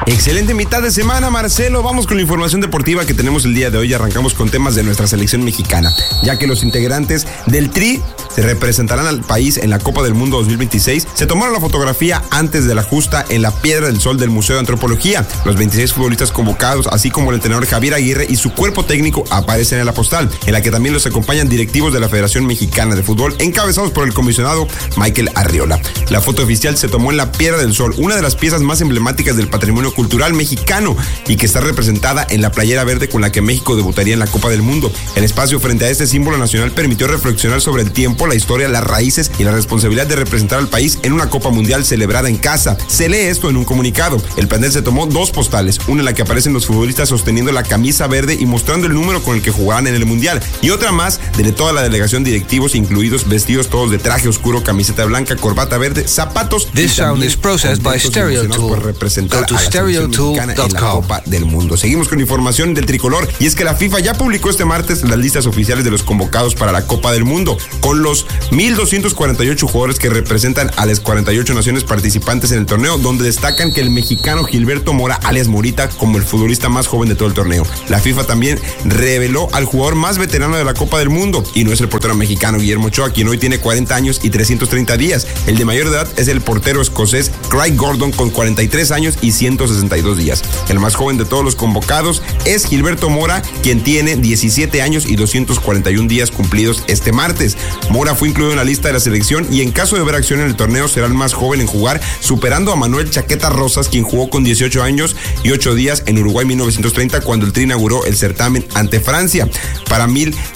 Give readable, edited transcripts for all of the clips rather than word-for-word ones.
Excelente mitad de semana, Marcelo. Vamos con la información deportiva que tenemos el día de hoy. Arrancamos con temas de nuestra selección mexicana, ya que los integrantes del Tri se representarán al país en la Copa del Mundo 2026. Se tomaron la fotografía antes de la justa en la Piedra del Sol del Museo de Antropología. Los 26 futbolistas convocados, así como el entrenador Javier Aguirre y su cuerpo técnico, aparecen en la postal, en la que también los acompañan directivos de la Federación Mexicana de Fútbol, encabezados por el comisionado Michael Arriola. La foto oficial se tomó en la Piedra del Sol, una de las piezas más emblemáticas del patrimonio cultural mexicano y que está representada en la playera verde con la que México debutaría en la Copa del Mundo. El espacio frente a este símbolo nacional permitió reflexionar sobre el tiempo, la historia, las raíces y la responsabilidad de representar al país en una Copa Mundial celebrada en casa. Se lee esto en un comunicado. El panel se tomó dos postales, una en la que aparecen los futbolistas sosteniendo la camisa verde y mostrando el número con el que jugarán en el Mundial, y otra más de toda la delegación, directivos incluidos, vestidos todos de traje oscuro, camiseta blanca, corbata verde, zapatos. This sound is processed by Stereotool. Por representar Go to a la selección mexicana en la Copa del Mundo. Seguimos con información del tricolor, y es que la FIFA ya publicó este martes las listas oficiales de los convocados para la Copa del Mundo, con los 1,248 jugadores que representan a las 48 naciones participantes en el torneo, donde destacan que el mexicano Gilberto Mora, alias Morita, como el futbolista más joven de todo el torneo. La FIFA también reveló al jugador más veterano de la Copa del Mundo, y no es el portero mexicano Guillermo Ochoa, quien hoy tiene 40 años y 330 días. El de mayor edad es el portero escocés Craig Gordon, con 43 años y 162 días. El más joven de todos los convocados es Gilberto Mora, quien tiene 17 años y 241 días cumplidos este martes. Mora fue incluido en la lista de la selección y en caso de ver acción en el torneo será el más joven en jugar, superando a Manuel Chaqueta Rosas, quien jugó con 18 años y 8 días en Uruguay 1930, cuando el Tri inauguró el certamen ante Francia. Para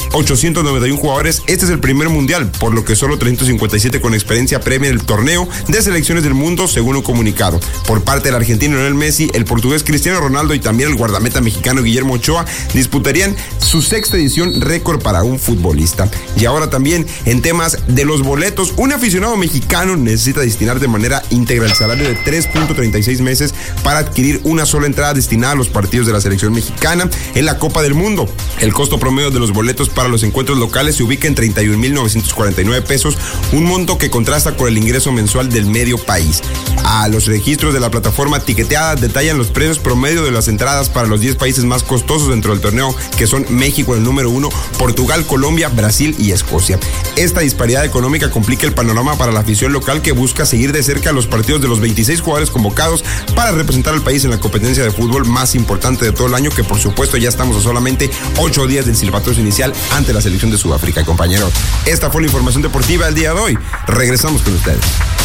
1,891 jugadores, este es el primer mundial, por lo que solo 357 con experiencia previa en el torneo de selecciones del mundo, según un comunicado. Por parte del argentino Lionel Messi, el portugués Cristiano Ronaldo y también el guardameta mexicano Guillermo Ochoa disputarían su sexta edición, récord para un futbolista. Y ahora también en temas de los boletos, un aficionado mexicano necesita destinar de manera íntegra el salario de 3.36 meses para adquirir una sola entrada destinada a los partidos de la selección mexicana en la Copa del Mundo. El costo promedio de los boletos para los encuentros locales se ubica en 31,949 pesos, un monto que contrasta con el ingreso mensual del medio país. A los registros de la plataforma Tiqueteada detallan los precios promedio de las entradas para los 10 países más costosos dentro del torneo, que son México en el número 1, Portugal, Colombia, Brasil y Escocia. Esta disparidad económica complica el panorama para la afición local, que busca seguir de cerca los partidos de los 26 jugadores convocados para representar al país en la competencia de fútbol más importante de todo el año, que por supuesto ya estamos a solamente 8 días del silbatazo inicial ante la selección de Sudáfrica, compañero. Esta fue la información deportiva del día de hoy. Regresamos con ustedes.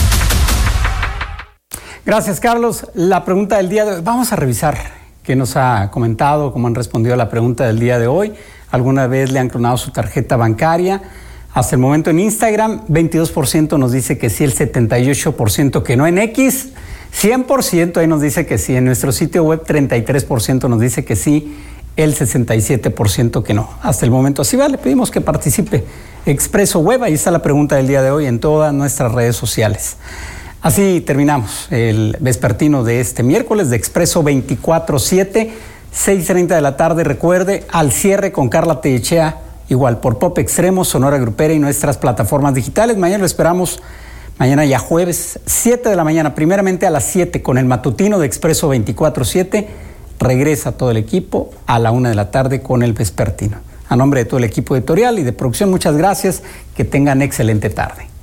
Gracias, Carlos. La pregunta del día de hoy, vamos a revisar qué nos ha comentado, cómo han respondido a la pregunta del día de hoy. ¿Alguna vez le han clonado su tarjeta bancaria? Hasta el momento en Instagram, 22% nos dice que sí, el 78% que no. En X, 100% ahí nos dice que sí. En nuestro sitio web, 33% nos dice que sí, el 67% que no. Hasta el momento así va, le pedimos que participe. Expreso Web, ahí está la pregunta del día de hoy en todas nuestras redes sociales. Así terminamos el vespertino de este miércoles de Expreso 24/7, 6:30 de la tarde. Recuerde, al cierre con Carla Tellechea, igual por Pop Extremo, Sonora Grupera y nuestras plataformas digitales. Mañana lo esperamos, mañana ya jueves, 7 de la mañana, primeramente a las 7 con el matutino de Expreso 24/7. Regresa todo el equipo a la 1 de la tarde con el vespertino. A nombre de todo el equipo editorial y de producción, muchas gracias. Que tengan excelente tarde.